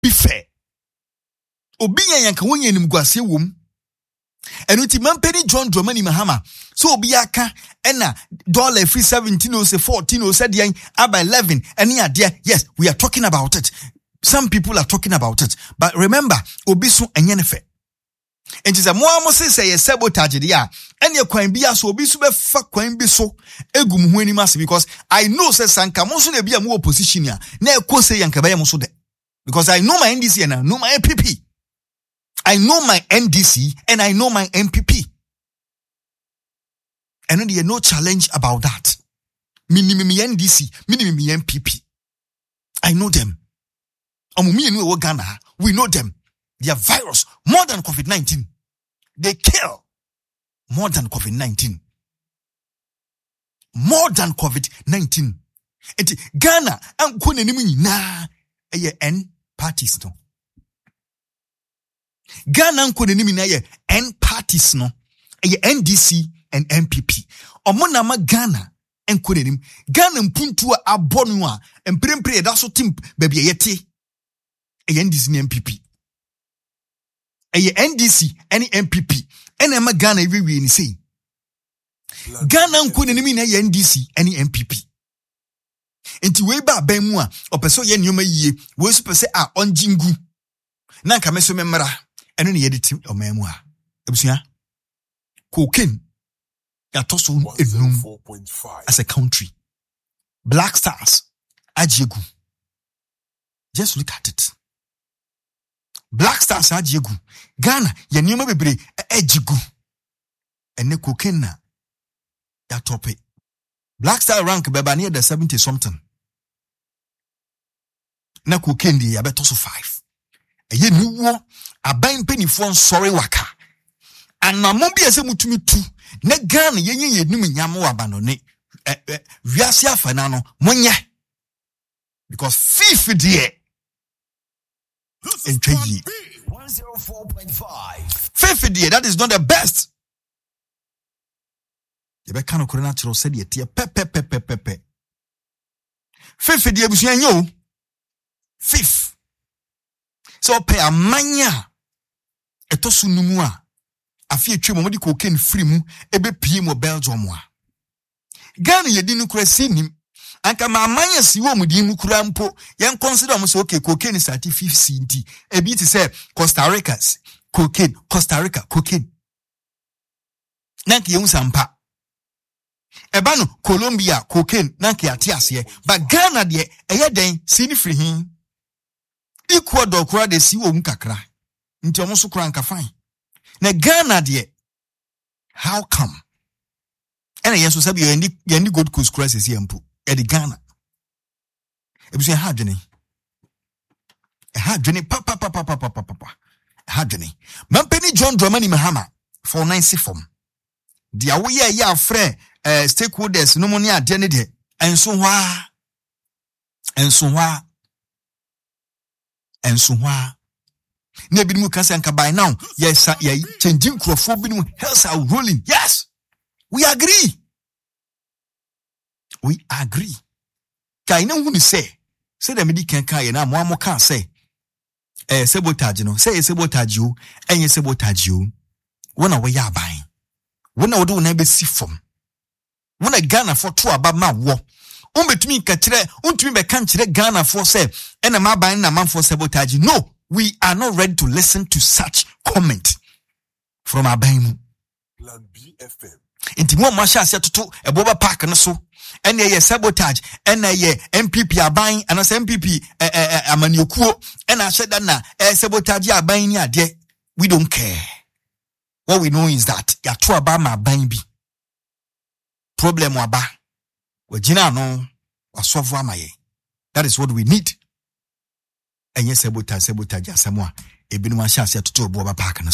be fair. Obiya yanka wonye nimguase wom. Enu ti mampeni John Dramani Mahama. So obiyaka ena dollar free 17 or say 14 or said yang about 11 any idea. Yes, we are talking about it. Some people are talking about it. But remember, obisu enyenefe. And it's a more say a sabotage dia. And your coin be so obisu be fuck coin be so egum weni mas because I know say sanka moso ne be a more opposition ya. Na ko say yanka be moso de. Because I know my NDC and I know my MPP. I know my NDC and I know my MPP. And there is no challenge about that. Minimum NDC, minimum MPP. I know them. We know them. They are virus more than COVID-19. They kill more than COVID-19. More than COVID-19. Ghana and Kunenimi na N parties no. Ghana and Kunenimi na N parties no. NDC and MPP. Omonama Ghana and Kunenim. Ghana mpuntua abonwa and prempre that's what team baby yeti. NDC and MPP. NDC and MPP. And Emma Ghana every way in say. Ghana and Kunenim na NDC and MPP. Enti weba bemwa opeso ye nyoma yie we super say on jingu. Na kameso memra eno ne yediti omemwa. Ebusua cocaine yatoso enum as a country. Black Stars ajegu. Just look at it. Black Stars ajegu. Ghana ye nyoma bebre ajegu. Ene cocaine na yatope. Black Star rank beba near the 70 something. Na cocaine di yabetoso 5. Eye nuwo aban penifo sorry waka. Anamobi ese mutumi tu ne Ghana yenye num nyam waba no ne wiase afana no monye because fifth there entwa yi 104.5 fifth there that is not the best. Yebe kanu kore na chiro said ye tie pe fifth there busu anyo fifth so pe amanya etosu numu a afie twa mo di cocaine free mu ebe pie mo Belgium a Ghana yedi no kura sinim anka ma amanya si wo mu di mu kura mpo yen consider mo say okay cocaine is at 50 cent ebi ti say Costa Rica cocaine nanki yen sampa eba no Colombia cocaine nanki ate ase but Ghana de eye den sini free hin Ecuador kura de si wo mu kakra nti omo so kura nka fine. Na Ghana de how come? And yes, so sabi you good coast crisis here mpo. E de Ghana. E bi so ha dwene. E ha dwene pa. Ha dwene. Mampeni John Dramani Mahama for 9 form. Dia wo ye ya frɛ stakeholders no money ade ne de. Enso hwa. Ne bi mu kasa nka by now yes changing crofo bi mu health are rolling. Yes, we agree kai na hu ni say the medical kai na mo kan say sabotage no say sabotage o enye sabotage o wona we ya ban wona wo do na be si fom wona Ghana for to aba ma wo betumi ka kire untumi be kan kire Ghana for say ena ma ban na man for sabotage. No, we are not ready to listen to such comment from Abaimu. Plan B FM. Inti mo masha ase toto eboba park no so. Ene ye sabotage, ene ye MPP aban, ana se MPP amaniokuo, ena ahye na sabotage aban ni ade. We don't care. What we know is that ya to aba ma aban bi. Problem waba. Wajina no wasofu amaye. That is what we need. Enye sabotage asamwa ebinu masha ase toto eboba park no